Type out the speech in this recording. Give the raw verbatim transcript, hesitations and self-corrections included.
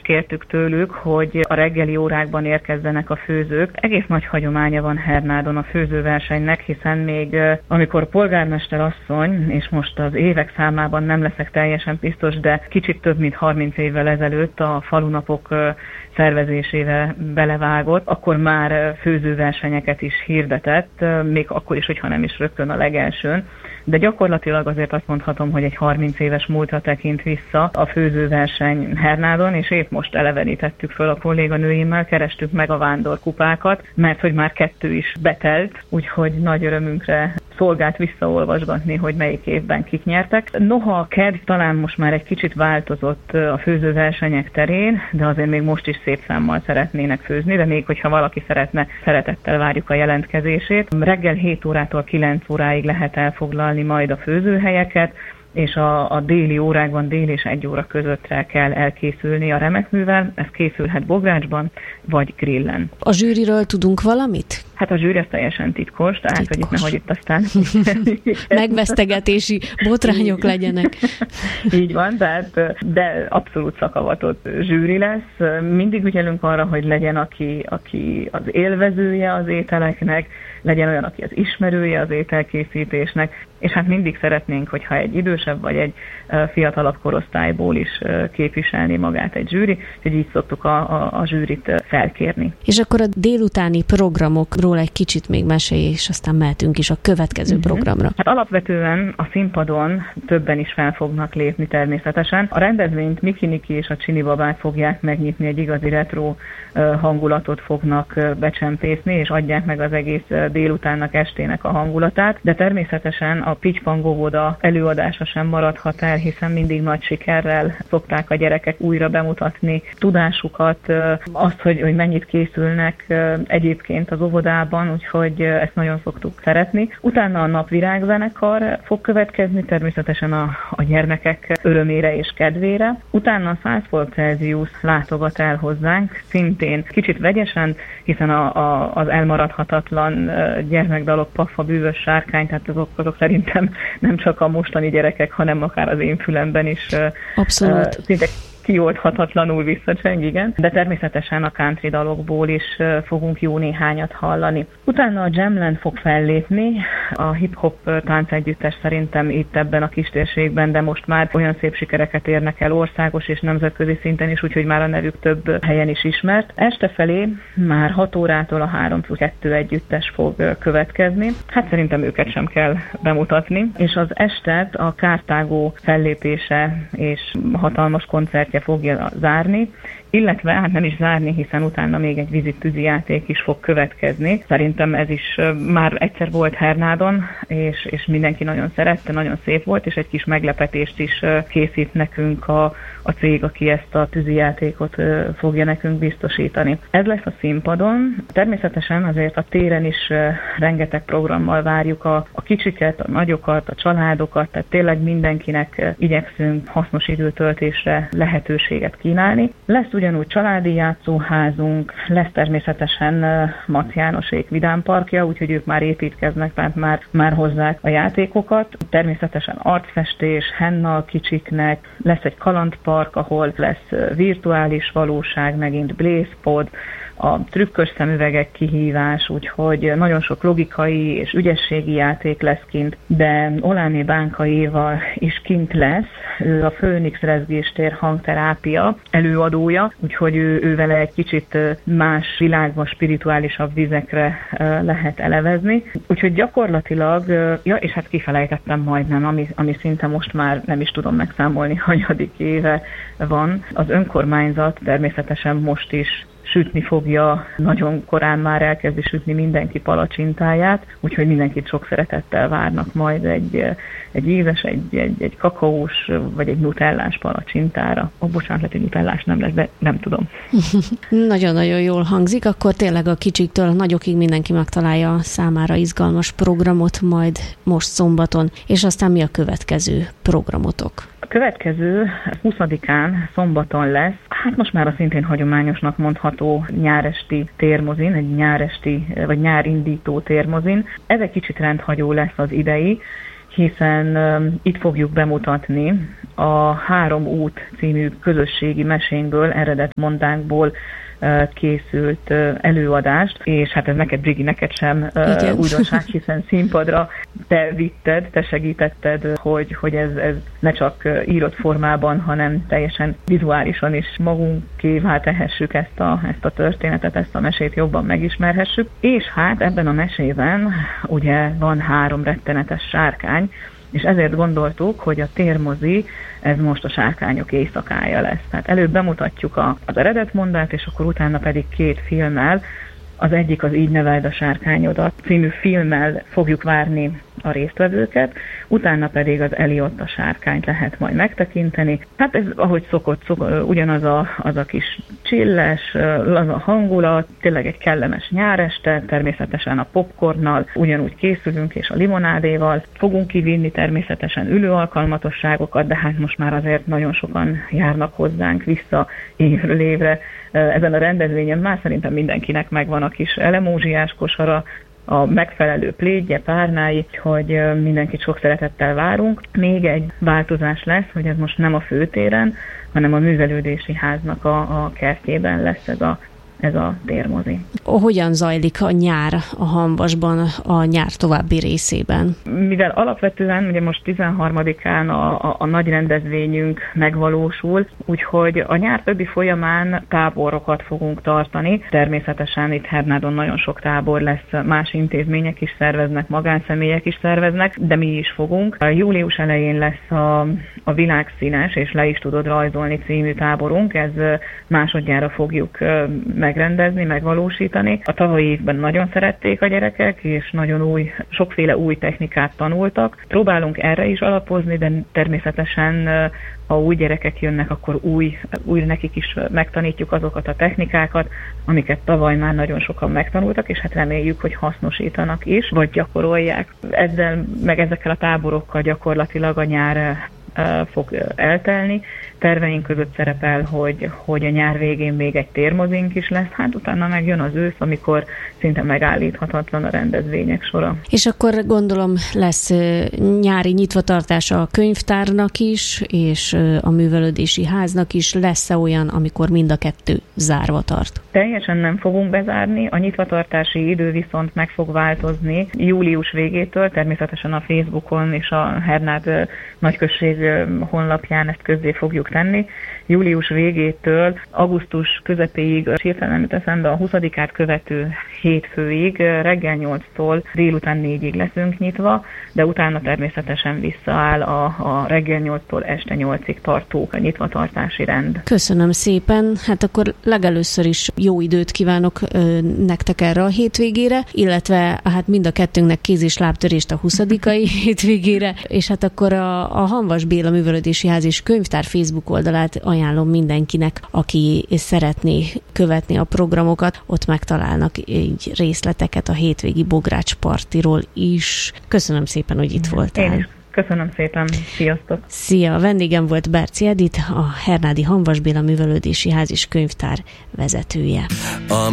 kértük tőlük, hogy a reggeli órákban érkezzenek a főzők. Egész nagy hagyománya van Hernádon a főzőversenynek, hiszen még amikor a polgármester asszony, és most az évek számában nem leszek teljesen biztos, de kicsit több mint harminc évvel ezelőtt a falunapok szervezésével belevágott, akkor már főzőversenyeket is hirdetett, még akkor is, hogyha nem is rögtön a legelsőn. De gyakorlatilag azért azt mondhatom, hogy egy harminc éves múltra tekint vissza a főzőverseny Hernádon, és épp most elevenítettük föl a kolléganőimmel, kerestük meg a vándorkupákat, mert hogy már kettő is betelt, úgyhogy nagy örömünkre szolgált visszaolvasgatni, hogy melyik évben kik nyertek. Noha a kedv talán most már egy kicsit változott a főzőversenyek terén, de azért még most is szép számmal szeretnének főzni, de még hogyha valaki szeretne, szeretettel várjuk a jelentkezését. Reggel hét órától kilenc óráig lehet elfoglalni majd a főzőhelyeket, és a, a déli órákban, dél és egy óra közöttre kell elkészülni a remekművel. Ez készülhet bográcsban, vagy grillen. A zsűriről tudunk valamit? Hát a zsűri az teljesen titkos, tehát titkos. Hogy itt nehogy itt aztán megvesztegetési botrányok legyenek. Így van, tehát, de abszolút szakavatott zsűri lesz. Mindig ügyelünk arra, hogy legyen, aki, aki az élvezője az ételeknek, legyen olyan, aki az ismerője az ételkészítésnek, és hát mindig szeretnénk, hogyha egy idősebb vagy egy fiatalabb korosztályból is képviselni magát egy zsűri, hogy így szoktuk a, a, a zsűrit felkérni. És akkor a délutáni programokról egy kicsit még mesélj, és aztán mehetünk is a következő uh-huh. programra. Hát alapvetően a színpadon többen is fel fognak lépni természetesen. A rendezvényt Miki Niki és a Csini babák fogják megnyitni, egy igazi retro hangulatot fognak becsempészni, és adják meg az egész délutánnak, estének a hangulatát, de természetesen a Pitypang óvoda előadása sem maradhat el, hiszen mindig nagy sikerrel szokták a gyerekek újra bemutatni tudásukat, azt, hogy, hogy mennyit készülnek egyébként az óvodában, úgyhogy ezt nagyon szoktuk szeretni. Utána a napvirágzenekar fog következni, természetesen a, a gyermekek örömére és kedvére. Utána a száz fok Celsius látogat el hozzánk, szintén kicsit vegyesen, hiszen a, a, az elmaradhatatlan gyermekdalok, Paffa, Bűvös sárkány, tehát azok, azok szerintem nem csak a mostani gyerekek, hanem akár az én fülemben is abszolút. szinte kioldhatatlanul visszacseng, igen. De természetesen a country dalokból is fogunk jó néhányat hallani. Utána a Jamland fog fellépni, a hip-hop táncegyüttes szerintem itt ebben a kistérségben, de most már olyan szép sikereket érnek el országos és nemzetközi szinten is, úgyhogy már a nevük több helyen is ismert. Este felé már hat órától a három plusz kettő együttes fog következni. Hát szerintem őket sem kell bemutatni. És az estet a Kártágó fellépése és hatalmas koncert fogja zárni, illetve hát nem is zárni, hiszen utána még egy vízi-tűzi játék is fog következni. Szerintem ez is már egyszer volt Hernádon, és, és mindenki nagyon szerette, nagyon szép volt, és egy kis meglepetést is készít nekünk a, a cég, aki ezt a tűzi játékot fogja nekünk biztosítani. Ez lesz a színpadon. Természetesen azért a téren is rengeteg programmal várjuk a, a kicsiket, a nagyokat, a családokat, tehát tényleg mindenkinek igyekszünk hasznos időtöltésre lehetőséget kínálni. Lesz ugyanúgy családi játszóházunk, lesz természetesen Mac Jánosék vidámparkja, úgyhogy ők már építkeznek, tehát már, már hozzák a játékokat. Természetesen arcfestés, henna a kicsiknek, lesz egy kalandpark, ahol lesz virtuális valóság, megint Blaze-pod, a trükkös szemüvegek kihívás, úgyhogy nagyon sok logikai és ügyességi játék lesz kint, de Oláné Bánka Éva is kint lesz, ő a Főnix rezgéstér hangterápia előadója, úgyhogy ő, ő vele egy kicsit más világban, spirituálisabb vizekre lehet elevezni. Úgyhogy gyakorlatilag, ja, és hát kifelejtettem majdnem, ami, ami szinte most már nem is tudom megszámolni, hanyadik éve van. Az önkormányzat természetesen most is sütni fogja, nagyon korán már elkezdi sütni mindenki palacsintáját, úgyhogy mindenkit sok szeretettel várnak majd egy, egy ízes, egy, egy, egy kakaós, vagy egy nutellás palacsintára. Ó, bocsánat, lehet, hogy nutellás nem lesz, de nem tudom. Nagyon-nagyon jól hangzik, akkor tényleg a kicsiktől a nagyokig mindenki megtalálja a számára izgalmas programot majd most szombaton, és aztán mi a következő programotok? A következő huszadikán szombaton lesz, hát most már a szintén hagyományosnak mondható nyáresti térmozin, egy nyáresti vagy nyárindító térmozin. Ez egy kicsit rendhagyó lesz az idei, hiszen itt fogjuk bemutatni a Három út című közösségi mesénkből, eredetmondánkból készült előadást, és hát ez neked, Brigi, neked sem Igen. újdonság, hiszen színpadra te vitted, te segítetted, hogy, hogy ez, ez ne csak írott formában, hanem teljesen vizuálisan is magunkévá tehessük ezt a, ezt a történetet, ezt a mesét jobban megismerhessük. És hát ebben a mesében ugye van három rettenetes sárkány, és ezért gondoltuk, hogy a térmozi, ez most a Sárkányok éjszakája lesz. Tehát előbb bemutatjuk a, az eredetmondát, és akkor utána pedig két filmmel, az egyik az Így neveld a sárkányodat című filmmel fogjuk várni a résztvevőket, utána pedig az Eliott a sárkányt lehet majd megtekinteni. Hát ez, ahogy szokott, szokott ugyanaz a, az a kis csilles, az a hangulat, tényleg egy kellemes nyáreste, természetesen a popcornnal ugyanúgy készülünk, és a limonádéval. Fogunk kivinni természetesen ülőalkalmatosságokat, de hát most már azért nagyon sokan járnak hozzánk vissza évről évre. Ezen a rendezvényen már szerintem mindenkinek megvan a kis elemózsiás kosara, a megfelelő plédje, párnái, hogy mindenkit sok szeretettel várunk. Még egy változás lesz, hogy ez most nem a főtéren, hanem a művelődési háznak a, a kertjében lesz ez a ez a térmozi. Hogyan zajlik a nyár a Hamvasban, a nyár további részében? Mivel alapvetően ugye most tizenharmadikán a, a, a nagy rendezvényünk megvalósul, úgyhogy a nyár többi folyamán táborokat fogunk tartani. Természetesen itt Hernádon nagyon sok tábor lesz, más intézmények is szerveznek, magánszemélyek is szerveznek, de mi is fogunk. A július elején lesz a, a Világszínes és Le is tudod rajzolni című táborunk, ez másodjára fogjuk megrendezni, megvalósítani. A tavalyi évben nagyon szerették a gyerekek, és nagyon új, sokféle új technikát tanultak. Próbálunk erre is alapozni, de természetesen, ha új gyerekek jönnek, akkor új, új nekik is megtanítjuk azokat a technikákat, amiket tavaly már nagyon sokan megtanultak, és hát reméljük, hogy hasznosítanak is, vagy gyakorolják. Ezzel, meg ezekkel a táborokkal gyakorlatilag a nyár fog eltelni. Terveink között szerepel, hogy, hogy a nyár végén még egy térmozink is lesz, hát utána meg jön az ősz, amikor szinte megállíthatatlan a rendezvények sora. És akkor gondolom lesz nyári nyitvatartása a könyvtárnak is, és a művelődési háznak is. Lesz-e olyan, amikor mind a kettő zárva tart? Teljesen nem fogunk bezárni, a nyitvatartási idő viszont meg fog változni július végétől, természetesen a Facebookon és a Hernád nagyközség honlapján ezt közzé fogjuk tenni. Július végétől augusztus közepéig, hirtelen jut eszembe, a huszadikát követő hétfőig reggel nyolctól délután négyig leszünk nyitva, de utána természetesen visszaáll a, a reggel nyolctól este nyolcig tartó nyitvatartási rend. Köszönöm szépen. Hát akkor legelőször is jó időt kívánok ö, nektek erre a hétvégére, illetve hát mind a kettőnknek kéz- és lábtörést a huszadikai hétvégére, és hát akkor a, a Hamvas Béla Művelődési Ház és Könyvtár Facebook oldalát ajánlom mindenkinek, aki szeretné követni a programokat, ott megtalálnak így részleteket a hétvégi Bogrács partiról is. Köszönöm szépen, hogy itt voltál. Én is. Köszönöm szépen. Sziasztok! Szia! Vendégem volt Berczy Edit, a Hernádi Hamvas Béla Művelődési Ház és Könyvtár vezetője.